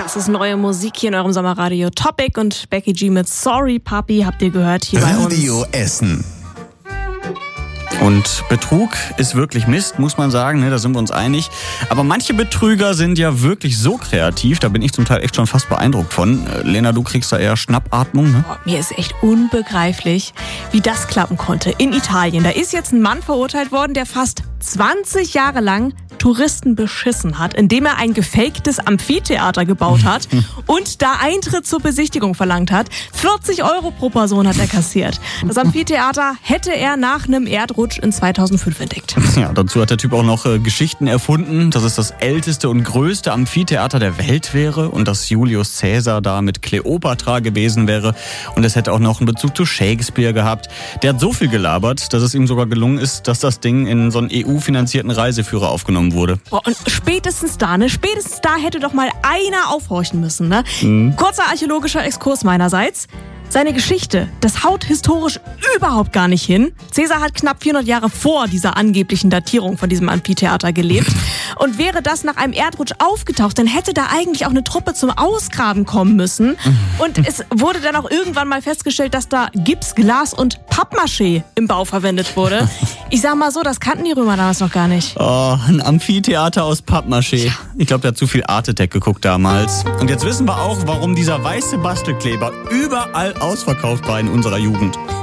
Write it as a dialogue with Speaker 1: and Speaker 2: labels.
Speaker 1: Das ist neue Musik hier in eurem Sommerradio Topic und Becky G mit Sorry Papi habt ihr gehört hier bei uns.
Speaker 2: Radio Essen.
Speaker 3: Und Betrug ist wirklich Mist, muss man sagen, da sind wir uns einig. Aber manche Betrüger sind ja wirklich so kreativ, da bin ich zum Teil echt schon fast beeindruckt von. Lena, du kriegst da eher Schnappatmung, ne?
Speaker 1: Mir ist echt unbegreiflich, wie das klappen konnte. In Italien, da ist jetzt ein Mann verurteilt worden, der fast 20 Jahre lang Touristen beschissen hat, indem er ein gefaktes Amphitheater gebaut hat und da Eintritt zur Besichtigung verlangt hat. 40 € pro Person hat er kassiert. Das Amphitheater hätte er nach einem Erdrutsch in 2005 entdeckt.
Speaker 3: Ja, dazu hat der Typ auch noch Geschichten erfunden, dass es das älteste und größte Amphitheater der Welt wäre und dass Julius Caesar da mit Kleopatra gewesen wäre und es hätte auch noch einen Bezug zu Shakespeare gehabt. Der hat so viel gelabert, dass es ihm sogar gelungen ist, dass das Ding in so einen EU-finanzierten Reiseführer aufgenommen wurde.
Speaker 1: Boah, und spätestens da hätte doch mal einer aufhorchen müssen, ne? Kurzer archäologischer Exkurs meinerseits. Seine Geschichte, das haut historisch überhaupt gar nicht hin. Caesar hat knapp 400 Jahre vor dieser angeblichen Datierung von diesem Amphitheater gelebt. Und wäre das nach einem Erdrutsch aufgetaucht, dann hätte da eigentlich auch eine Truppe zum Ausgraben kommen müssen. Und es wurde dann auch irgendwann mal festgestellt, dass da Gips, Glas und Pappmaché im Bau verwendet wurde. Ich sag mal so, das kannten die Römer damals noch gar nicht.
Speaker 3: Oh, ein Amphitheater aus Pappmaché. Ja. Ich glaube, der hat zu viel Arte Attack geguckt damals. Und jetzt wissen wir auch, warum dieser weiße Bastelkleber überall ausverkauft war in unserer Jugend.